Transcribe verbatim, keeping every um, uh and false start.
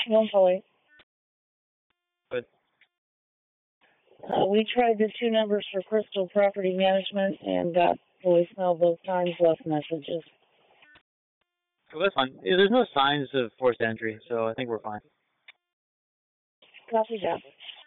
No point. But uh, we tried the two numbers for Crystal Property Management and got voicemail both times, left messages. well, that's fine. Yeah, there's no signs of forced entry, so I think we're fine. Copy that.